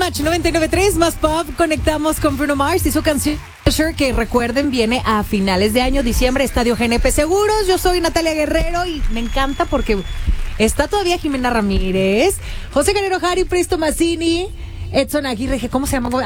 Match 99.3, más pop. Conectamos con Bruno Mars y su canción que recuerden viene a finales de año, diciembre, Estadio GNP Seguros. Yo soy Natalia Guerrero y me encanta porque está todavía Jimena Ramírez, José Guerrero Jari, Presto Mazzini, Edson Aguirre, ¿cómo se llama?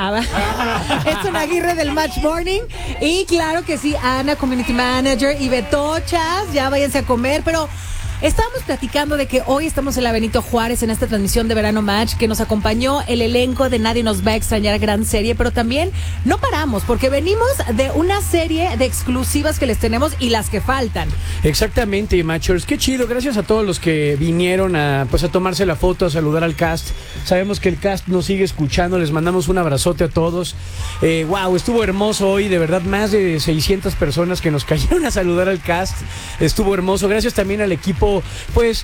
Edson Aguirre del Match Morning. Y claro que sí, Ana, Community Manager, y Betochas, ya váyanse a comer, pero estábamos platicando de que hoy estamos en la Benito Juárez en esta transmisión de Verano Match, que nos acompañó el elenco de Nadie Nos Va a Extrañar, gran serie, pero también no paramos porque venimos de una serie de exclusivas que les tenemos y las que faltan. Exactamente, Matchers, qué chido, gracias a todos los que vinieron a tomarse la foto, a saludar al cast. Sabemos que el cast nos sigue escuchando, les mandamos un abrazote a todos. Wow, estuvo hermoso hoy, de verdad, más de 600 personas que nos cayeron a saludar al cast. Estuvo hermoso, gracias también al equipo pues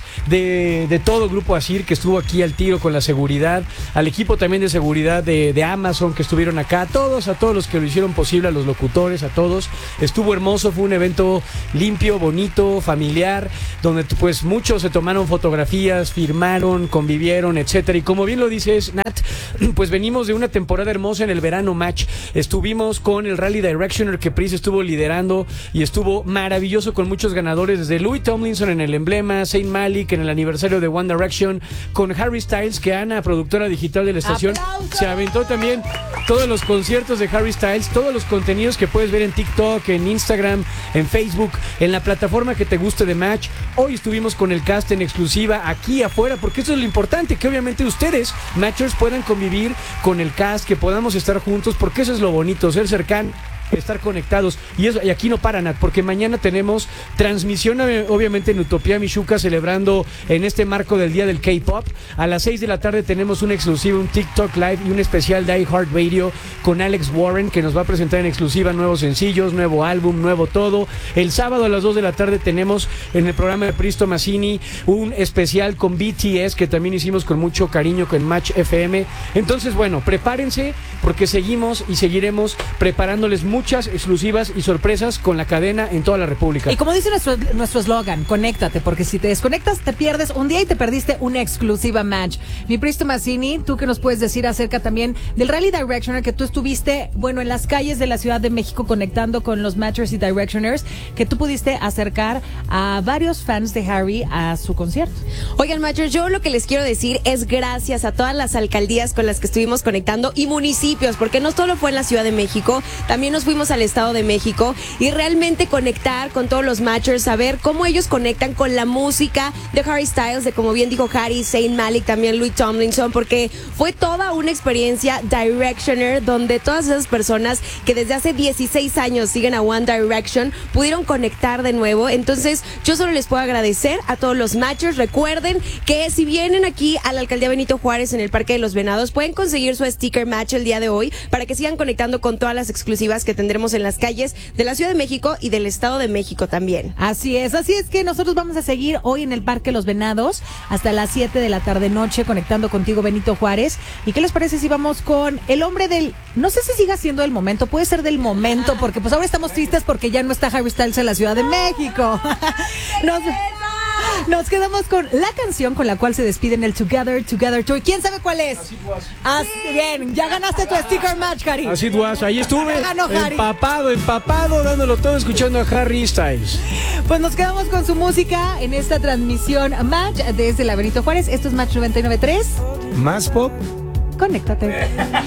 de todo Grupo Asir que estuvo aquí al tiro con la seguridad, al equipo también de seguridad de Amazon que estuvieron acá, a todos los que lo hicieron posible, a los locutores, a todos. Estuvo hermoso, fue un evento limpio, bonito, familiar, donde pues muchos se tomaron fotografías, firmaron, convivieron, etcétera. Y como bien lo dices, Nat, pues venimos de una temporada hermosa en el Verano Match. Estuvimos con el Rally Directioner que Pris estuvo liderando y estuvo maravilloso con muchos ganadores, desde Louis Tomlinson en el emblema, Zayn Malik en el aniversario de One Direction, con Harry Styles, que Ana, productora digital de la estación, ¡aplausos!, se aventó también todos los conciertos de Harry Styles, todos los contenidos que puedes ver en TikTok, en Instagram, en Facebook, en la plataforma que te guste de Match. Hoy estuvimos con el cast en exclusiva aquí afuera, porque eso es lo importante, que obviamente ustedes, Matchers, puedan convivir con el cast, que podamos estar juntos, porque eso es lo bonito, ser cercano, estar conectados, y aquí no para, Nat, porque mañana tenemos transmisión obviamente en Utopía Michuca, celebrando en este marco del día del K-Pop. A las 6 de la tarde tenemos una exclusiva, un TikTok Live y un especial de iHeartRadio con Alex Warren, que nos va a presentar en exclusiva nuevos sencillos, nuevo álbum, nuevo todo. El sábado a las 2 de la tarde tenemos en el programa de Presto Mazzini un especial con BTS, que también hicimos con mucho cariño con Match FM. Entonces, bueno, prepárense, porque seguimos y seguiremos preparándoles muchas exclusivas y sorpresas con la cadena en toda la República. Y como dice nuestro eslogan, conéctate, porque si te desconectas te pierdes un día y te perdiste una exclusiva Match. Mi Presto Mazzini, ¿tú qué nos puedes decir acerca también del Rally Directioner, que tú estuviste, bueno, en las calles de la Ciudad de México conectando con los Matchers y Directioners, que tú pudiste acercar a varios fans de Harry a su concierto? Oigan, Matchers, yo lo que les quiero decir es gracias a todas las alcaldías con las que estuvimos conectando y municipios, porque no solo fue en la Ciudad de México, también nos fuimos al Estado de México, y realmente conectar con todos los Matchers, saber cómo ellos conectan con la música de Harry Styles, de, como bien dijo Harry, Zayn Malik, también Louis Tomlinson, porque fue toda una experiencia Directioner, donde todas esas personas que desde hace 16 años siguen a One Direction pudieron conectar de nuevo. Entonces yo solo les puedo agradecer a todos los Matchers. Recuerden que si vienen aquí a la Alcaldía Benito Juárez en el Parque de los Venados, pueden conseguir su sticker Match el día de hoy para que sigan conectando con todas las exclusivas que tendremos en las calles de la Ciudad de México y del Estado de México también. Así es que nosotros vamos a seguir hoy en el Parque Los Venados hasta las 7 de la tarde noche conectando contigo, Benito Juárez. ¿Y qué les parece si vamos con el hombre del, no sé si siga siendo del momento, puede ser del momento, porque pues ahora estamos tristes porque ya no está Harry Styles en la Ciudad de México? Nos quedamos con la canción con la cual se despiden el Together Tour. ¿Quién sabe cuál es? Así bien, ya ganaste tu sticker Match, Harry. Así was, ahí estuve, empapado, dándolo todo, escuchando a Harry Styles. Pues nos quedamos con su música en esta transmisión Match desde la Benito Juárez. Esto es Match 99.3. Más pop. Conéctate.